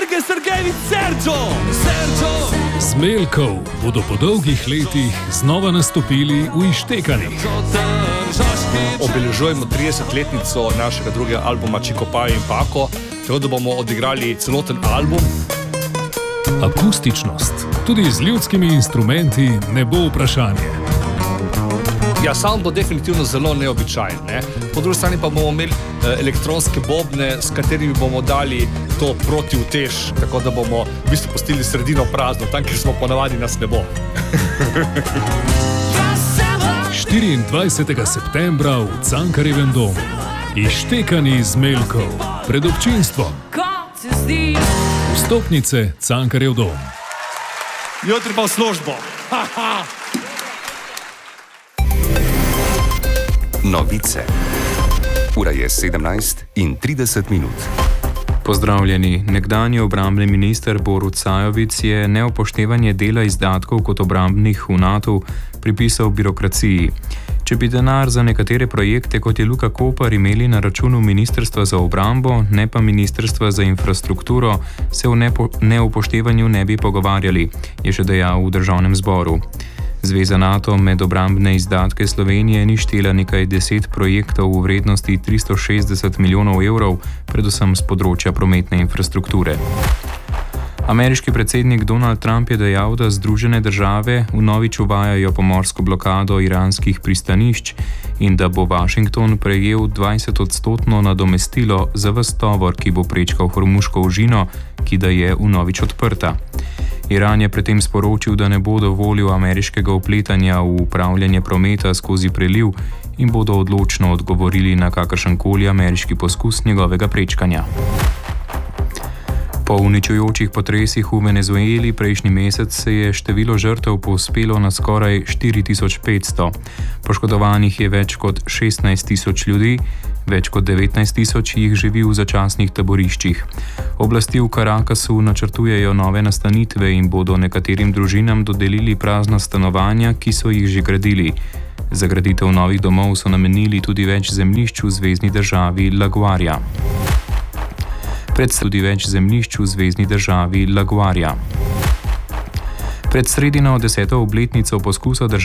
Sergej Sergejevič Sergio! Zmeljkov bodo po dolgih letih znova nastopili v Ištekanjih. Obeležujemo 30-letnico našega drugega albuma Čiko Pajo in Pako, tako da bomo odigrali celoten album. Akustičnost, tudi z ljudskimi instrumenti, ne bo vprašanje. Ja, sound bo definitivno zelo neobičajen, ne? Po drugi strani pa bomo imeli elektronske bobne, s katerimi bomo dali to protiutež, tako da bomo v bistvu pustili sredino prazno, tam, kjer smo ponavadi, nas ne bo. 24. septembra v Cankarjevem domu. Ištekani Zmeljkov pred občinstvom. Vstopnice Cankarjev dom. Jutri pa v službo. Novice. Ura je 17:30. Pozdravljeni. Nekdanji obrambni minister Borut Sajovic je neupoštevanje dela izdatkov kot obrambnih v NATO pripisal birokraciji. Če bi denar za nekatere projekte, kot je Luka Koper, imeli na računu Ministrstva za obrambo, ne pa Ministrstva za infrastrukturo, se o neupoštevanju ne bi pogovarjali, je še dejal v Državnem zboru. Zveza NATO med obrambne izdatke Slovenije ni štela nekaj 10 projektov v vrednosti 360 milijonov evrov, predvsem z področja prometne infrastrukture. Ameriški predsednik Donald Trump je dejal, da Združene države vnovič uvajajo pomorsko blokado iranskih pristanišč in da bo Washington prejel 20% nadomestilo za ves tovor, ki bo prečkal Hormuško ožino, ki da je vnovič odprta. Iran je predtem sporočil, da ne bo dovolil ameriškega vpletanja v upravljanje prometa skozi preliv in bodo odločno odgovorili na kakršenkoli ameriški poskus njegovega prečkanja. Po uničujočih potresih v Venezueli prejšnji mesec se je število žrtev povzpelo na skoraj 4500. Poškodovanih je več kot 16.000 ljudi, več kot 19.000 jih živi v začasnih taboriščih. Oblasti v Caracasu načrtujejo nove nastanitve in bodo nekaterim družinam dodelili prazna stanovanja, ki so jih že gradili. Za graditev novih domov so namenili tudi več zemljišč v zvezni državi La Guaira. Pred sredino 10. obletnico poskusa